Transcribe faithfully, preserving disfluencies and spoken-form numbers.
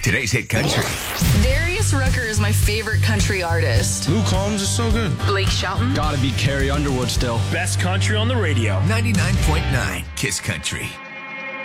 Today's Hit Country. Darius Rucker is my favorite country artist. Luke Combs is so good. Blake Shelton. Gotta be Carrie Underwood still. Best country on the radio. ninety-nine point nine Kiss Country.